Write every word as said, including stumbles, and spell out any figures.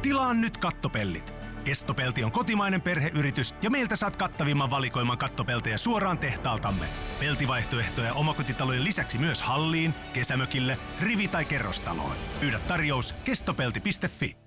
Tilaa nyt kattopellit. Kestopelti on kotimainen perheyritys ja meiltä saat kattavimman valikoiman kattopeltejä suoraan tehtaaltamme. Peltivaihtoehtoja omakotitalojen lisäksi myös halliin, kesämökille, rivi- tai kerrostaloon. Pyydä tarjous kestopelti piste fi.